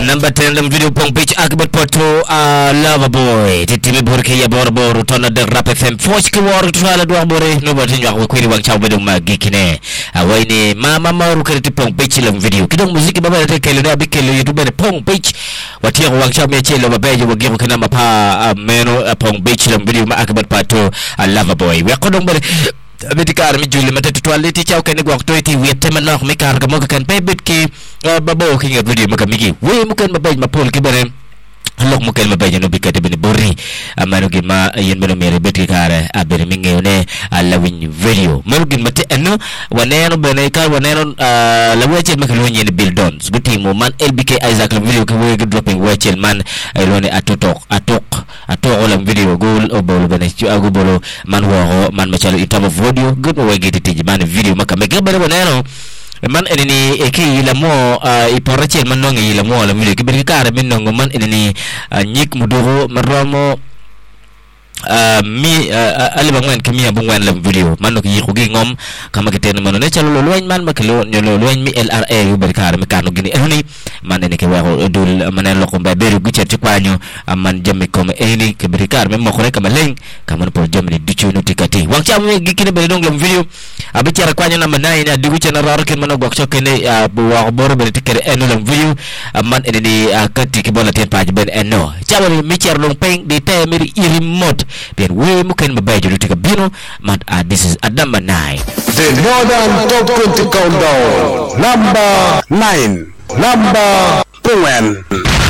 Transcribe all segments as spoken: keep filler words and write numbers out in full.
number ten lam video pong page akibat poto Lover Boy titimi burke ya borbor tona de rap F M foch ke wor twala do bore no ba tin wax ko ri wang chaw bedum magi kine awayni mama maru kare pong page lam video kidong musique baba te kele da bikele youtube de pong page wati wang chaw me che lo ba je wagi ko kana ma pa meno pong page lam video ma akibat poto Lover Boy we ko dong bare Betikar mi juli mata tualiti chau kene gwa to iti wiete malak mi kar mo kan pebit ki babo ki video makamigi we mukan mabay mapol ki bare lok mo kel mabay no bikate bini bori amano gi ma yen beno mere beti kare abere mi ngene lawin video mo gi mate eno waneno bene kar waneno lawache makalo nyel bildons guti mo man L B K Isaac video ko we dropping wachel man elone atotok atok atok lam video gol obolo bene ci agubolo man wo man ma chalo itabo video good mo wege tiji man video makame gebere waneno man enini eki la mo iporachel man nongi la mo la video kibiri kare min nongo man enini nyik mudoro maromo Uh, mi uh, ali bangwan kami abungwan lam video manok yi ko gi ngom kama keten man ne chalo loñ man makelo nyolo loñ mi L R A yu barkar mi kanu gini ehni man ne ke waxo dul manen loko ba beru gu ci kwanyo man jami ko ehni ke barkar me mako rek ma leng kama po jami du ci no tikati wax ci am gi kine be dong lam video abi ci ra kwanyo na man nay na digu ci na rar ken man gok so kene bu wax boro be tikere eno lam video man enini kati ke bola ten page ben eno chawal mi ci long peng di temeri remote then we muken mabay julu tika bino mat uh, this is at number nine the Northern Top twenty countdown number nine number ten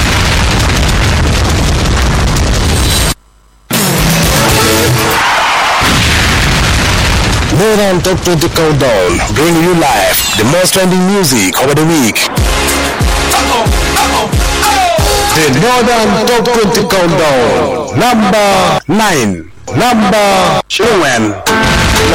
Northern Top twenty countdown bringing you live the most trending music over the week. Uh-oh, uh-oh, uh-oh. The Northern Top twenty countdown number nine number ten